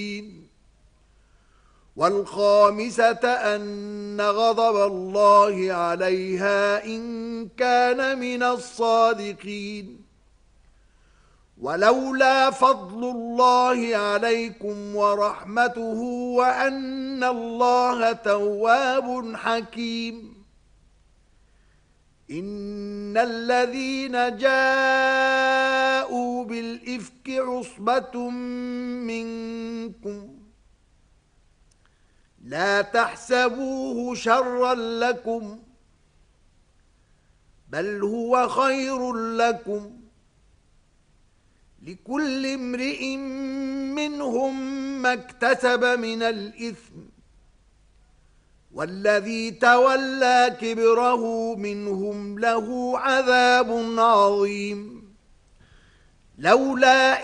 والخامسة أن غضب الله عليها إن كان من الصادقين. ولولا فضل الله عليكم ورحمته وأن الله تواب حكيم. إن الذين جاءوا بالإفك عصبة منكم لا تحسبوه شرا لكم بل هو خير لكم، لكل امرئ منهم ما اكتسب من الإثم، والذي تولى كبره منهم له عذاب عظيم. لولا